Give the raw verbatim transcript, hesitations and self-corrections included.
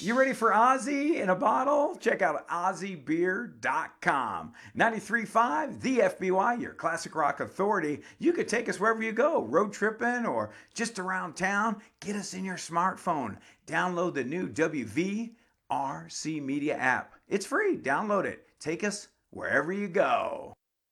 You ready for Ozzy in a bottle? Check out ozzy beer dot com. ninety-three point five, the F B Y, your classic rock authority. You could take us wherever you go, road tripping or just around town. Get us in your smartphone. Download the new W V R C Media app. It's free. Download it. Take us wherever you go.